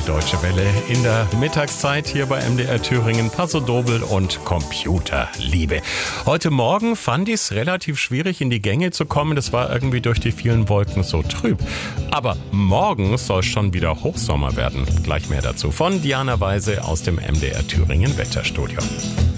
Deutsche Welle in der Mittagszeit hier bei MDR Thüringen. Paso Doble und Computerliebe. Heute Morgen fand ich es relativ schwierig, in die Gänge zu kommen. Das war irgendwie durch die vielen Wolken so trüb. Aber morgen soll schon wieder Hochsommer werden. Gleich mehr dazu von Diana Weise aus dem MDR Thüringen Wetterstudio.